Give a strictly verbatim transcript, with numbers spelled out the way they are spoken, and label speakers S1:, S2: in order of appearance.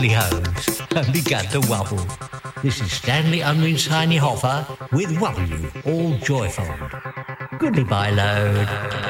S1: hose and began to wobble. This is Stanley Unwin's Tiny Hopper with Wobble You, all joyful. Goodbye, load.